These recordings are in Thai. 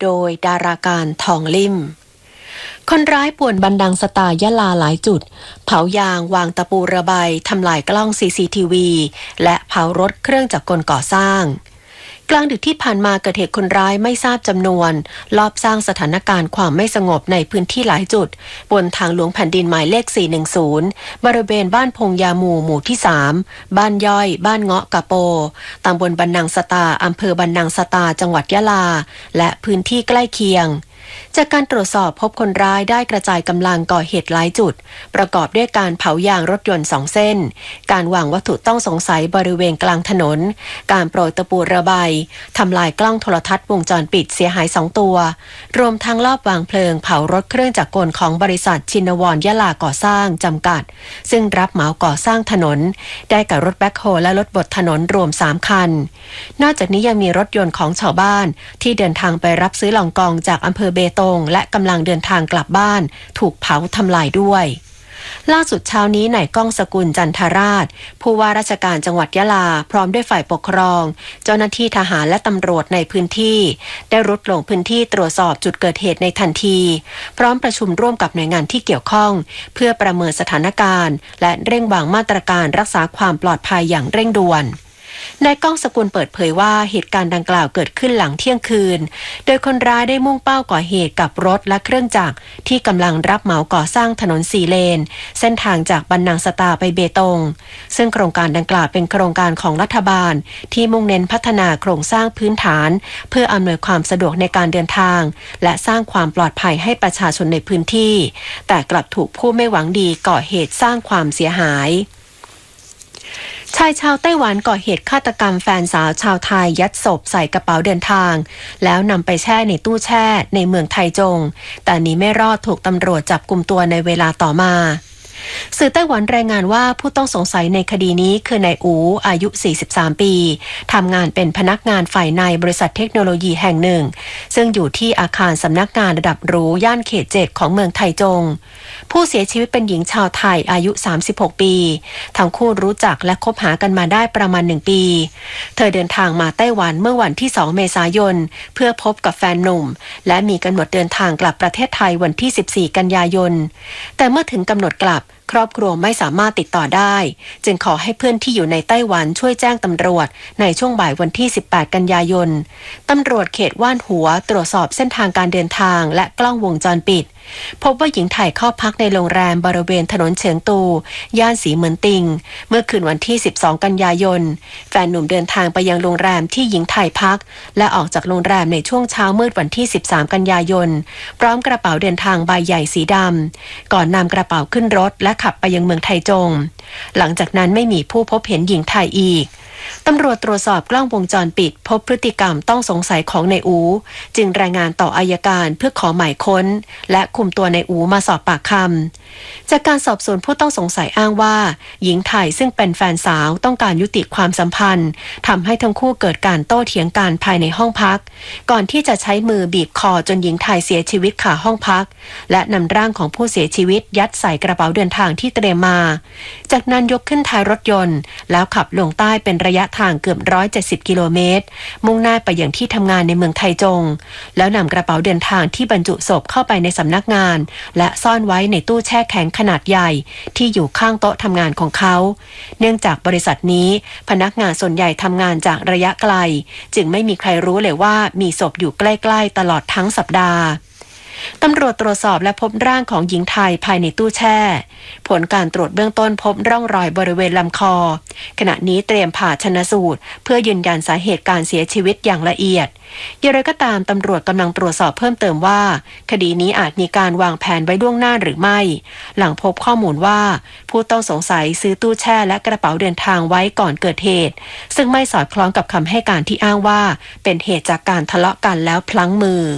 โดยดาราการทองลิ่มคนร้ายป่วนบันดังสตาร์ยะลาหลายจุดเผายางวางตะปูระบายทำลายกล้อง CCTV และเผารถเครื่องจักรกลก่อสร้างกลางดึกที่ผ่านมาเกิดเหตุคนร้ายไม่ทราบจำนวนลอบสร้างสถานการณ์ความไม่สงบในพื้นที่หลายจุดบนทางหลวงแผ่นดินหมายเลข410บริเวณบ้านพงยาหมู่ที่3บ้านย่อยบ้านเงาะกะโปตำบลบันดังสตาอำเภอบันดังสตาจังหวัดยะลาและพื้นที่ใกล้เคียงจากการตรวจสอบพบคนร้ายได้กระจายกำลังก่อเหตุหลายจุดประกอบด้วยการเผายางรถยนต์2เส้นการวางวัตถุต้องสงสัยบริเวณกลางถนนการโปรยตะปูระบายทำลายกล้องโทรทัศน์วงจรปิดเสียหาย2ตัวรวมทั้งลอบวางเพลิงเผารถเครื่องจักรกลของบริษัทชินวรยะลาก่อสร้างจำกัดซึ่งรับเหมาก่อสร้างถนนได้กับรถแบ็คโฮและรถบดถนนรวม3คันนอกจากนี้ยังมีรถยนต์ของชาวบ้านที่เดินทางไปรับซื้อลองกองจากอำเภอเบตงและกำลังเดินทางกลับบ้านถูกเผาทำลายด้วยล่าสุดเช้านี้นายก้องสกุลจันทราชผู้ว่าราชการจังหวัดยะลาพร้อมด้วยฝ่ายปกครองเจ้าหน้าที่ทหารและตำรวจในพื้นที่ได้รุดลงพื้นที่ตรวจสอบจุดเกิดเหตุในทันทีพร้อมประชุมร่วมกับหน่วยงานที่เกี่ยวข้องเพื่อประเมินสถานการณ์และเร่งวางมาตรการรักษาความปลอดภัยอย่างเร่งด่วนนายก้องสกุลเปิดเผยว่าเหตุการณ์ดังกล่าวเกิดขึ้นหลังเที่ยงคืนโดยคนร้ายได้มุ่งเป้าก่อเหตุกับรถและเครื่องจักรที่กำลังรับเหมาก่อสร้างถนน4เลนเส้นทางจากบันนังสตาไปเบตงซึ่งโครงการดังกล่าวเป็นโครงการของรัฐบาลที่มุ่งเน้นพัฒนาโครงสร้างพื้นฐานเพื่ออำนวยความสะดวกในการเดินทางและสร้างความปลอดภัยให้ประชาชนในพื้นที่แต่กลับถูกผู้ไม่หวังดีก่อเหตุสร้างความเสียหายชายชาวไต้หวันก่อเหตุฆาตกรรมแฟนสาวชาวไทยยัดศพใส่กระเป๋าเดินทางแล้วนำไปแช่ในตู้แช่ในเมืองไทจงแต่หนีไม่รอดถูกตำรวจจับกุมตัวในเวลาต่อมาสื่อไต้หวันรายงานว่าผู้ต้องสงสัยในคดีนี้คือนายอู๋อายุ43ปีทำงานเป็นพนักงานฝ่ายในบริษัทเทคโนโลยีแห่งหนึ่งซึ่งอยู่ที่อาคารสำนักงานระดับหรูย่านเขต7ของเมืองไทจงผู้เสียชีวิตเป็นหญิงชาวไทยอายุ36ปีทั้งคู่รู้จักและคบหากันมาได้ประมาณ1ปีเธอเดินทางมาไต้หวันเมื่อวันที่2เมษายนเพื่อพบกับแฟนหนุ่มและมีกำหนดเดินทางกลับประเทศไทยวันที่14กันยายนแต่เมื่อถึงกำหนดกลับครอบครัวไม่สามารถติดต่อได้จึงขอให้เพื่อนที่อยู่ในไต้หวันช่วยแจ้งตำรวจในช่วงบ่ายวันที่18กันยายนตำรวจเขตว่านหัวตรวจสอบเส้นทางการเดินทางและกล้องวงจรปิดพบว่าหญิงไทยเข้าพักในโรงแรมบริเวณถนนเฉิงตูย่านสีเหมือนติงเมื่อคืนวันที่12กันยายนแฟนหนุ่มเดินทางไปยังโรงแรมที่หญิงไทยพักและออกจากโรงแรมในช่วงเช้ามืดวันที่13กันยายนพร้อมกระเป๋าเดินทางใบใหญ่สีดำก่อนนำกระเป๋าขึ้นรถและขับไปยังเมืองไทจงหลังจากนั้นไม่มีผู้พบเห็นหญิงไทยอีกตำรวจตรวจสอบกล้องวงจรปิดพบพฤติกรรมต้องสงสัยของนายอูจึงรายงานต่ออัยการเพื่อขอหมายค้นและคุมตัวนายอูมาสอบปากคำจากการสอบสวนผู้ต้องสงสัยอ้างว่าหญิงไทยซึ่งเป็นแฟนสาวต้องการยุติความสัมพันธ์ทำให้ทั้งคู่เกิดการโต้เถียงกันภายในห้องพักก่อนที่จะใช้มือบีบคอจนหญิงไทยเสียชีวิตคาห้องพักและนำร่างของผู้เสียชีวิตยัดใส่กระเป๋าเดินทางที่เตรียมมาจากนั้นยกขึ้นท้ายรถยนต์แล้วขับลงใต้เป็นระยะทางเกือบ170กิโลเมตรมุ่งหน้าไปยังที่ทำงานในเมืองไทจงแล้วนำกระเป๋าเดินทางที่บรรจุศพเข้าไปในสำนักงานและซ่อนไว้ในตู้แช่แข็งขนาดใหญ่ที่อยู่ข้างโต๊ะทำงานของเขาเนื่องจากบริษัทนี้พนักงานส่วนใหญ่ทำงานจากระยะไกลจึงไม่มีใครรู้เลยว่ามีศพอยู่ใกล้ๆตลอดทั้งสัปดาห์ตำรวจตรวจสอบและพบร่างของหญิงไทยภายในตู้แช่ผลการตรวจเบื้องต้นพบร่องรอยบริเวณลำคอขณะนี้เตรียมผ่าชันสูตรเพื่อยืนยันสาเหตุการเสียชีวิตอย่างละเอียดอย่างไรก็ตามตำรวจกำลังตรวจสอบเพิ่มเติมว่าคดีนี้อาจมีการวางแผนไว้ล่วงหน้าหรือไม่หลังพบข้อมูลว่าผู้ต้องสงสัยซื้อตู้แช่และกระเป๋าเดินทางไว้ก่อนเกิดเหตุซึ่งไม่สอดคล้องกับคำให้การที่อ้างว่าเป็นเหตุจากการทะเลาะกันแล้วพลั้งมือ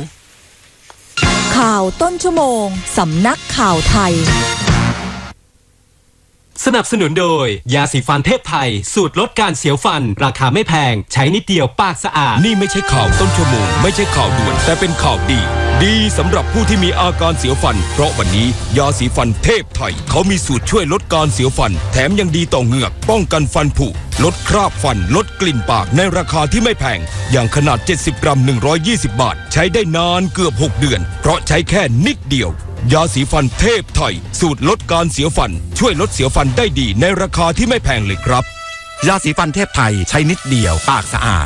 ข่าวต้นชั่วโมงสำนักข่าวไทยสนับสนุนโดยยาสีฟันเทพไทยสูตรลดการเสียวฟันราคาไม่แพงใช้นิดเดียวปากสะอาดนี่ไม่ใช่ข่าวต้นชั่วโมงไม่ใช่ข่าวด่วนแต่เป็นข่าวดีสำหรับผู้ที่มีอาการเสียวฟันเพราะวันนี้ยาสีฟันเทพไทยเขามีสูตรช่วยลดการเสียวฟันแถมยังดีต่อเหงือกป้องกันฟันผุลดคราบฟันลดกลิ่นปากในราคาที่ไม่แพงอย่างขนาด70 กรัม120 บาทใช้ได้นานเกือบ6 เดือนเพราะใช้แค่นิดเดียวยาสีฟันเทพไทยสูตรลดการเสียวฟันช่วยลดเสียวฟันได้ดีในราคาที่ไม่แพงเลยครับยาสีฟันเทพไทยใช้นิดเดียวปากสะอาด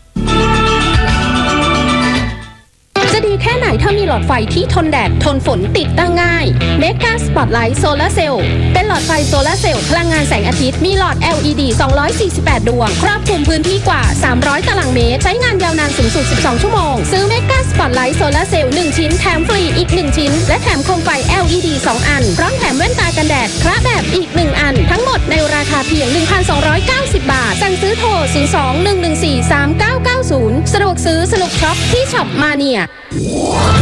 จะดีแค่ไหนถ้ามีหลอดไฟที่ทนแดดทนฝนติดตั้งง่ายเมกาสปอตไลท์โซลาร์เซลล์เป็นหลอดไฟโซลาร์เซลล์พลังงานแสงอาทิตย์มีหลอด LED 248 ดวงครอบคลุมพื้นที่กว่า300ตารางเมตรใช้งานยาวนานสูงสุด12ชั่วโมงซื้อเมกาสปอตไลท์โซลาร์เซลล์1ชิ้นแถมฟรีอีก1ชิ้นและแถมโคมไฟ LED 2 อันพร้อมแถมแว่นตากันแดดคละแบบอีก1อันทั้งหมดในราคาเพียง 1,290 บาทสั่งซื้อโทร 02-114-3990 สะดวกซื้อสนุกช็อปที่ช็อปมาเนีย